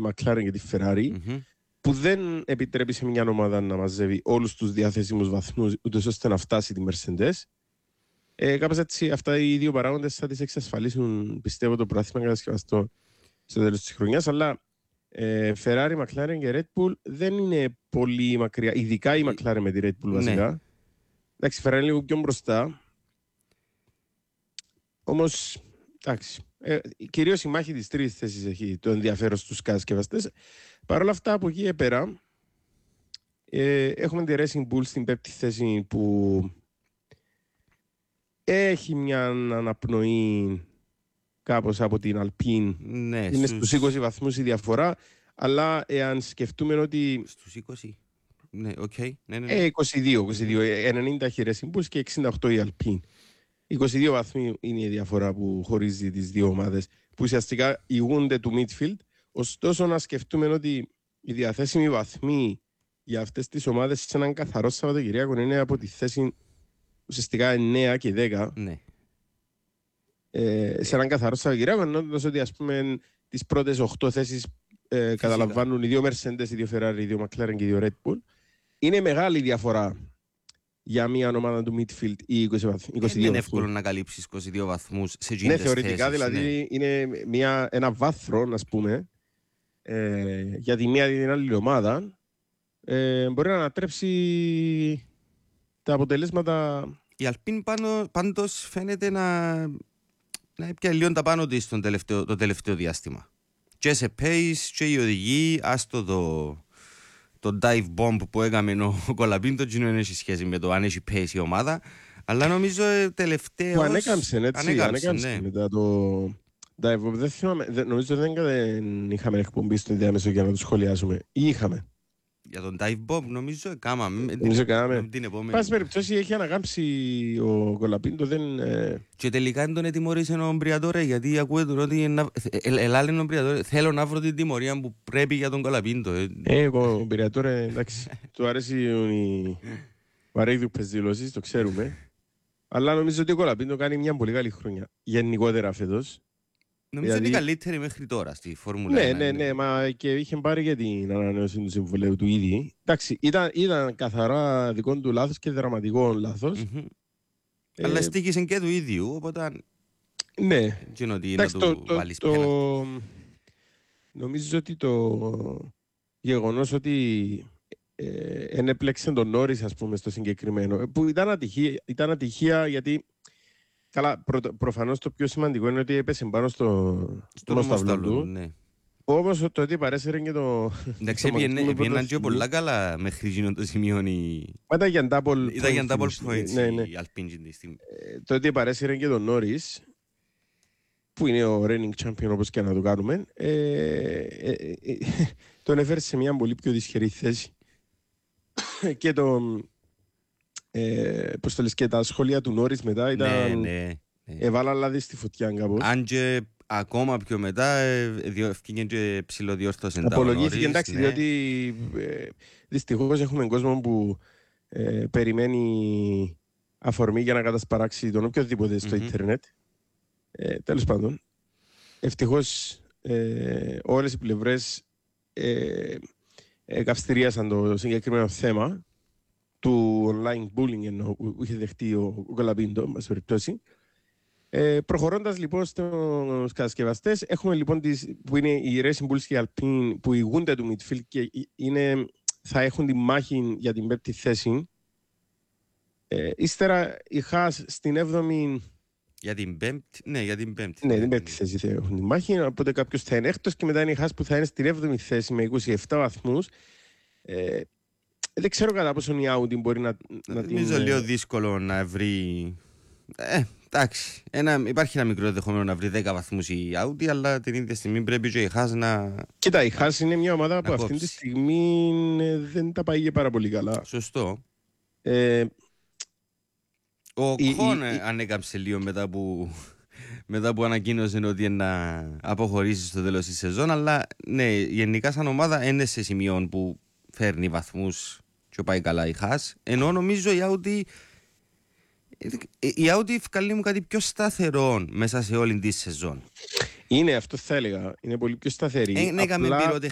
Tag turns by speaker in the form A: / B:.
A: McLaren και τη Ferrari, που δεν επιτρέπει σε μια ομάδα να μαζεύει όλους τους διαθέσιμους βαθμούς, ούτως ώστε να φτάσει τη Mercedes. Κάπως έτσι, αυτά οι δύο παράγοντες θα τις εξασφαλίσουν, πιστεύω, το πρωτάθλημα κατασκευαστό στο τέλος της χρονιάς. Αλλά Ferrari, McLaren και Red Bull δεν είναι πολύ μακριά, ειδικά η McLaren με τη Red Bull βασικά. Ναι. Εντάξει, η Ferrari είναι λίγο πιο μπροστά. Όμως, εντάξει, κυρίως η μάχη της τρίτης θέσης έχει το ενδιαφέρον στους κατασκευαστές. Παρ' όλα αυτά, από εκεί πέρα, έχουμε τη Racing Bull στην πέμπτη θέση που έχει μια αναπνοή κάπως από την Alpine.
B: Ναι,
A: είναι στους 20 βαθμούς η διαφορά, αλλά εάν σκεφτούμε ότι...
B: Στους 20, ναι, οκ. Okay. Ναι.
A: 22, 90 έχει Racing Bull και 68 η Alpine. 22 βαθμοί είναι η διαφορά που χωρίζει τις δύο ομάδες, που ουσιαστικά ηγούνται του midfield. Ωστόσο, να σκεφτούμε ότι οι διαθέσιμοι βαθμοί για αυτές τις ομάδες σε έναν καθαρό Σαββατοκυριακό είναι από τη θέση ουσιαστικά 9 και 10.
B: Ναι.
A: Σε έναν καθαρό Σαββατοκυριακό, εννοώντας ότι ας πούμε τις πρώτες 8 θέσεις καταλαμβάνουν οι δύο Mercedes, οι δύο Ferrari, οι δύο McLaren και οι δύο Red Bull. Είναι μεγάλη διαφορά για μια ομάδα του midfield ή 22 βαθμούς.
B: Είναι εύκολο να καλύψεις 22 βαθμούς σε εκείνες
A: θέσεις. Ναι, θεωρητικά δηλαδή είναι ένα βάθρο, ας πούμε, για τη μία ή την άλλη ομάδα. Μπορεί να ανατρέψει τα αποτελέσματα.
B: Η Alpine πάντως φαίνεται να έπια λίγο τα πάνω της το τελευταίο διάστημα. Και σε pace και οι οδηγοί, άστο το dive bomb που έκαμε ο Κολαπίντο δεν έχει σχέση με το αν έχει pace η ομάδα, αλλά νομίζω τελευταίως...
A: Που ανέκαμψε, έτσι,
B: ναι.
A: Μετά το dive bomb. Δεν θυμάμαι, νομίζω δεν είχαμε εκπομπή στο διάμεσο για να το σχολιάσουμε. Ή είχαμε.
B: Για τον dive bomb νομίζω έκαμε. Την επόμενη.
A: Πάση περιπτώσει έχει ανακάμψει ο Κολαπίντο.
B: Και τελικά δεν τον ετιμωρήσε ο Μπριατόρε, γιατί ακούγεται ότι ελάλε ο Μπριατόρε. Θέλω να βρω την τιμωρία που πρέπει για τον Κολαπίντο.
A: Ο Μπριατόρε, εντάξει, του αρέσει η βαρύγδουπες δηλώσεις, το ξέρουμε. Αλλά νομίζω ότι ο Κολαπίντο κάνει μια πολύ καλή χρονιά. Γενικότερα φέτος.
B: Νομίζω ότι είναι καλύτερη μέχρι τώρα στη Φόρμουλα 1.
A: Ναι, μα και είχε πάρει και την ανανέωση του συμβολέου του ήδη. Εντάξει, ήταν καθαρά δικό του λάθος και δραματικό λάθος.
B: Αλλά στήκησε και του ίδιου, οπότε...
A: Ναι.
B: Εντάξει,
A: νομίζω ότι το γεγονός ότι ενέπλεξε τον Νόρις, ας πούμε, στο συγκεκριμένο, που ήταν ατυχία γιατί... Καλά, προφανώς το πιο σημαντικό είναι ότι έπεσε πάνω στο μοσταυλό του.
B: Ναι.
A: Όμως το ότι παρέσαιρε και το...
B: Εντάξει, πήγαιναν και πολλά καλά μέχρι εκείνο το σημείο.
A: Ήταν για double
B: points η Alpine.
A: Το ότι παρέσαιρε και τον Norris, που είναι ο reigning champion όπως και να το κάνουμε, τον έφερε σε μια πολύ πιο δυσχερή θέση. Και πώς το λες, και τα σχόλια του Νόρις μετά ήταν...
B: Ναι.
A: Έβαλα λάδι στη φωτιά κάπως.
B: Αν και ακόμα πιο μετά ευκήγεν και ψηλοδιόρθωσεν τα
A: απολογήθηκε, εντάξει, διότι δυστυχώς έχουμε κόσμο που περιμένει αφορμή για να κατασπαράξει τον οποιοδήποτε στο ίντερνετ. Τέλος πάντων, ευτυχώς όλες οι πλευρές καυστηρίασαν το συγκεκριμένο θέμα του online bullying ενώ που είχε δεχτεί ο Κολαπίντο, μας περιπτώσει. Προχωρώντας λοιπόν στους κατασκευαστές, έχουμε λοιπόν που είναι η Racing Bulls και η Alpine που ηγούνται του midfield και θα έχουν τη μάχη για την πέμπτη θέση. Ύστερα η Haas στην 7η...
B: Για την πέμπτη, ναι, για την πέμπτη.
A: Ναι, την πέμπτη θέση θα έχουν τη μάχη, οπότε κάποιος θα είναι έκτος και μετά είναι η Haas που θα είναι στην 7η θέση με 27 βαθμούς. Δεν ξέρω κατά πόσο η Audi μπορεί να την...
B: Νομίζω λίγο δύσκολο να βρει... Εντάξει, υπάρχει ένα μικρό δεχόμενο να βρει 10 βαθμούς η Audi, αλλά την ίδια στιγμή πρέπει και η Haas να...
A: Κοίτα, η Haas είναι μια ομάδα που αυτή τη στιγμή δεν τα πάει και πάρα πολύ καλά.
B: Σωστό. Ο Κον ανέκαμψε λίγο μετά που ανακοίνωσε ότι να αποχωρήσει στο τέλος της σεζόν, αλλά ναι, γενικά σαν ομάδα είναι σε σημείο που φέρνει βαθμούς και πάει καλά η Haas, ενώ νομίζω η Audi βγάλει μου κάτι πιο σταθερό μέσα σε όλη τη σεζόν.
A: Είναι, αυτό θα έλεγα. Είναι πολύ πιο σταθερή.
B: Έκαμε